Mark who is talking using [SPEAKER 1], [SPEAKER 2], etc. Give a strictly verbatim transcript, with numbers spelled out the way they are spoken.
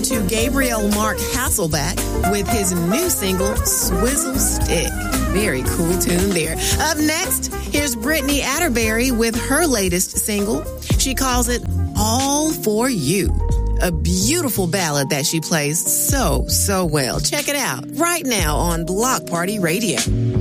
[SPEAKER 1] listen to Gabriel Mark Hasselback with his new single, Swizzle Stick. Very cool tune there. Up next, here's Brittany Atterbury with her latest single. She calls it All For You. A beautiful ballad that she plays so, so well. Check it out right now on Block Party Radio.